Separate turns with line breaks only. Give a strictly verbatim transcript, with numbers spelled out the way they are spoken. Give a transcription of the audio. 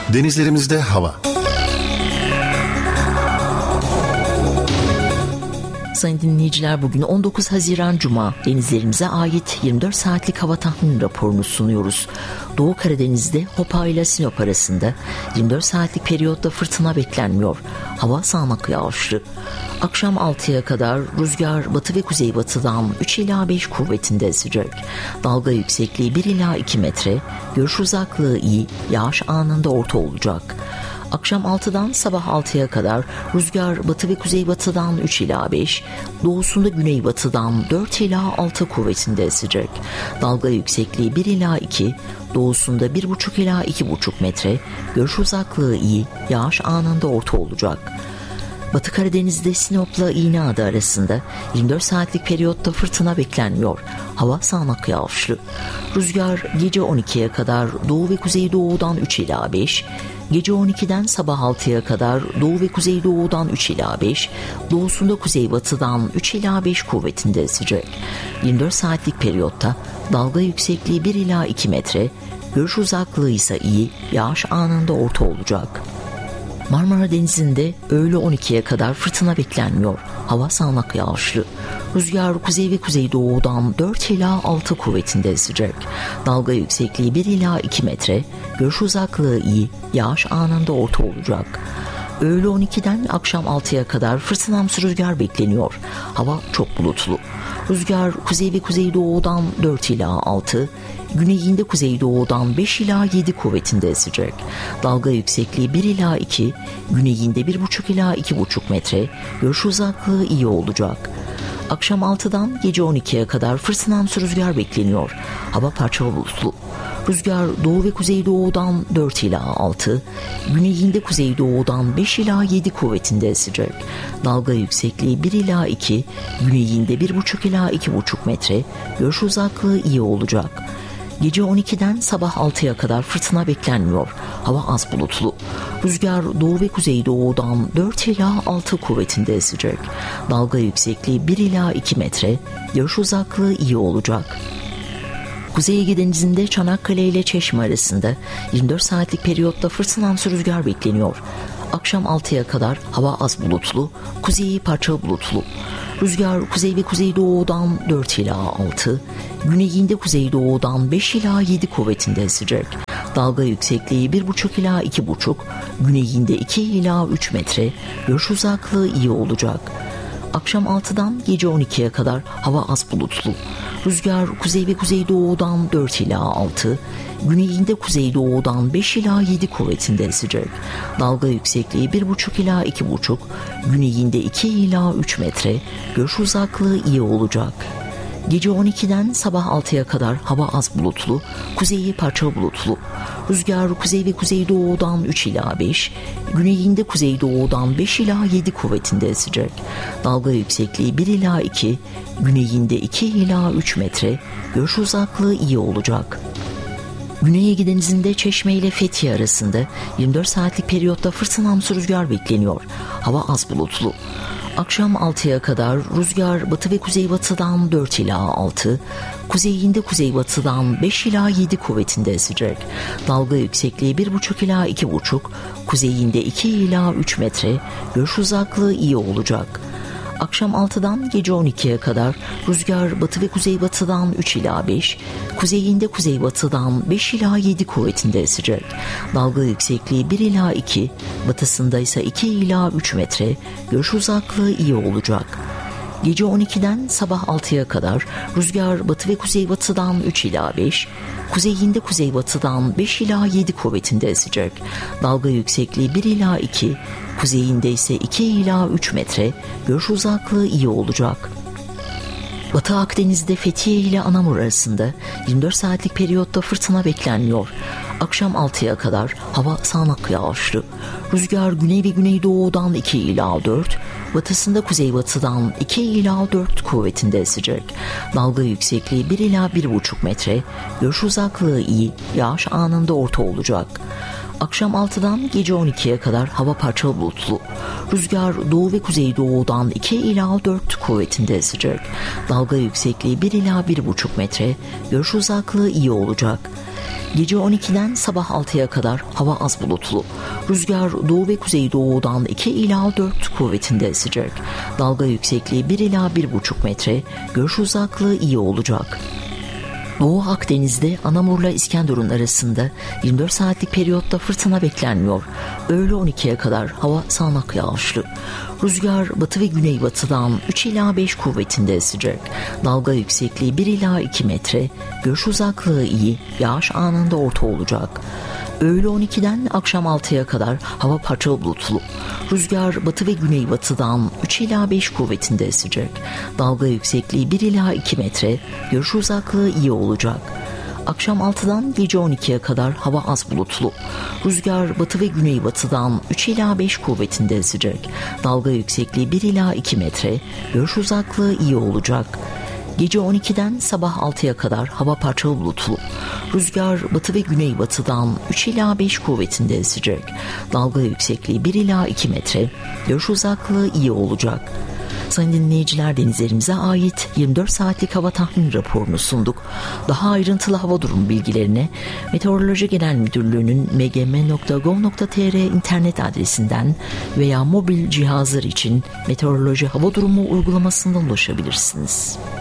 Denizlerimizde hava.
Sayın dinleyiciler, bugün on dokuz Haziran Cuma. Denizlerimize ait yirmi dört saatlik hava tahmini raporunu sunuyoruz. Doğu Karadeniz'de Hopa ile Sinop arasında yirmi dört saatlik periyotta fırtına beklenmiyor. Hava sağanak yağışlı. Akşam altıya kadar rüzgar batı ve kuzeybatıdan üç ila beş kuvvetinde esecek. Dalga yüksekliği bir ila iki metre. Görüş uzaklığı iyi. Yağış anında orta olacak. Akşam altıdan sabah altıya kadar rüzgar batı ve kuzeybatıdan üç ila beş, doğusunda güneybatıdan dört ila altı kuvvetinde esecek. Dalga yüksekliği bir ila iki, doğusunda bir buçuk ila iki buçuk metre, görüş uzaklığı iyi, yağış anında orta olacak. Batı Karadeniz'de Sinop'la İğneada arasında yirmi dört saatlik periyotta fırtına beklenmiyor. Hava sağanak yağışlı. Rüzgar gece on ikiye kadar doğu ve kuzeydoğudan üç ila beş, gece on ikiden sabah altıya kadar doğu ve kuzeydoğudan üç ila beş, doğusunda kuzeybatıdan üç ila beş kuvvetinde esecek. yirmi dört saatlik periyotta dalga yüksekliği bir ila iki metre, görüş uzaklığı ise iyi, yağış anında orta olacak. Marmara Denizi'nde öğle on ikiye kadar fırtına beklenmiyor. Hava sağanak yağışlı. Rüzgar kuzey ve kuzeydoğudan dört ila altı kuvvetinde esecek. Dalga yüksekliği bir ila iki metre, görüş uzaklığı iyi, yağış anında orta olacak. Öğle on ikiden akşam altıya kadar fırtınamsı rüzgar bekleniyor. Hava çok bulutlu. Rüzgar kuzey ve kuzeydoğudan dört ila altı, güneyinde kuzeydoğudan beş ila yedi kuvvetinde esecek. Dalga yüksekliği bir ila iki, güneyinde bir buçuk ila iki buçuk metre, görüş uzaklığı iyi olacak. Akşam altıdan gece on ikiye kadar fırtınamsı rüzgar bekleniyor. Hava parçalı bulutlu. Rüzgar doğu ve kuzeydoğudan dört ila altı, güneyinde kuzeydoğudan beş ila yedi kuvvetinde esecek. Dalga yüksekliği bir ila iki, güneyinde bir buçuk ila iki buçuk metre, görüş uzaklığı iyi olacak. Gece on ikiden sabah altıya kadar fırtına beklenmiyor. Hava az bulutlu. Rüzgar doğu ve kuzeydoğudan dört ila altı kuvvetinde esecek. Dalga yüksekliği bir ila iki metre, görüş uzaklığı iyi olacak. Kuzey Ege Denizi'nde Çanakkale ile Çeşme arasında yirmi dört saatlik periyotta fırtınamsı rüzgar bekleniyor. Akşam altıya kadar hava az bulutlu, kuzeyi parçalı bulutlu. Rüzgar kuzey ve kuzeydoğudan dört ila altı, güneyinde kuzeydoğudan beş ila yedi kuvvetinde esecek. Dalga yüksekliği bir buçuk ila iki buçuk, güneyinde iki ila üç metre, görüş uzaklığı iyi olacak. Akşam altıdan gece on ikiye kadar hava az bulutlu. Rüzgar kuzey ve kuzeydoğudan dört ila altı, güneyinde kuzeydoğudan beş ila yedi kuvvetinde esecek. Dalga yüksekliği bir buçuk ila iki buçuk, güneyinde iki ila üç metre, görüş uzaklığı iyi olacak. Gece on ikiden sabah altıya kadar hava az bulutlu, kuzeyi parçalı bulutlu. Rüzgar kuzey ve kuzeydoğudan üç ila beş, güneyinde kuzeydoğudan beş ila yedi kuvvetinde esecek. Dalga yüksekliği bir ila iki, güneyinde iki ila üç metre, görüş uzaklığı iyi olacak. Güney Ege Denizi'nde Çeşme ile Fethiye arasında yirmi dört saatlik periyotta fırtınamsı rüzgar bekleniyor. Hava az bulutlu. Akşam altıya kadar rüzgar batı ve kuzeybatıdan dört ila altı, kuzeyinde kuzeybatıdan beş ila yedi kuvvetinde esecek. Dalga yüksekliği bir buçuk ila iki buçuk, kuzeyinde iki ila üç metre, görüş uzaklığı iyi olacak. Akşam altıdan gece on ikiye kadar rüzgar batı ve kuzeybatıdan üç ila beş, kuzeyinde kuzeybatıdan beş ila yedi kuvvetinde esecek. Dalga yüksekliği bir ila iki, batısında ise iki ila üç metre, görüş uzaklığı iyi olacak. Gece on ikiden sabah altıya kadar rüzgar batı ve kuzeybatıdan üç ila beş, kuzeyinde kuzeybatıdan beş ila yedi kuvvetinde esecek. Dalga yüksekliği bir ila iki, kuzeyinde ise iki ila üç metre, görüş uzaklığı iyi olacak. Batı Akdeniz'de Fethiye ile Anamur arasında yirmi dört saatlik periyotta fırtına beklenmiyor. Akşam altıya kadar hava sağanak yağışlı. Rüzgar güney ve güneydoğudan iki ila dört, batısında kuzeybatıdan iki ila dört kuvvetinde esecek. Dalga yüksekliği bir ila bir buçuk metre, görüş uzaklığı iyi, yağış anında orta olacak. Akşam altıdan gece on ikiye kadar hava parçalı bulutlu. Rüzgar doğu ve kuzeydoğudan iki ila dört kuvvetinde esecek. Dalga yüksekliği bir ila bir buçuk metre, görüş uzaklığı iyi olacak. Gece on ikiden sabah altıya kadar hava az bulutlu. Rüzgar doğu ve kuzeydoğudan iki ila dört kuvvetinde esecek. Dalga yüksekliği bir ila bir buçuk metre. Görüş uzaklığı iyi olacak. Doğu Akdeniz'de Anamur'la İskenderun arasında yirmi dört saatlik periyotta fırtına beklenmiyor. Öğle on ikiye kadar hava sağanak yağışlı. Rüzgar batı ve güneybatıdan üç ila beş kuvvetinde esecek. Dalga yüksekliği bir ila iki metre. Görüş uzaklığı iyi. Yağış anında orta olacak. Öğle on ikiden akşam altıya kadar hava parçalı bulutlu. Rüzgar batı ve güneybatıdan üç ila beş kuvvetinde esecek. Dalga yüksekliği bir ila iki metre. Görüş uzaklığı iyi olacak. Akşam altıdan gece on ikiye kadar hava az bulutlu. Rüzgar batı ve güneybatıdan üç ila beş kuvvetinde esecek. Dalga yüksekliği bir ila iki metre. Görüş uzaklığı iyi olacak. Gece on ikiden sabah altıya kadar hava parçalı bulutlu. Rüzgar batı ve güneybatıdan üç ila beş kuvvetinde esecek. Dalga yüksekliği bir ila iki metre. Görüş uzaklığı iyi olacak. Sayın dinleyiciler, denizlerimize ait yirmi dört saatlik hava tahmini raporunu sunduk. Daha ayrıntılı hava durumu bilgilerine Meteoroloji Genel Müdürlüğü'nün m g m nokta gov nokta t r internet adresinden veya mobil cihazlar için Meteoroloji Hava Durumu uygulamasından ulaşabilirsiniz.